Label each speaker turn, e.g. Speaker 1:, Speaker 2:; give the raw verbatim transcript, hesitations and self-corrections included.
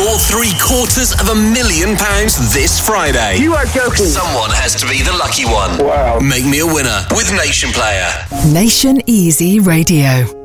Speaker 1: Draw three quarters of a million pounds this Friday.
Speaker 2: You are joking.
Speaker 1: Someone has to be the lucky one.
Speaker 2: Wow.
Speaker 1: Make me a winner with Nation Player.
Speaker 3: Nation Easy Radio.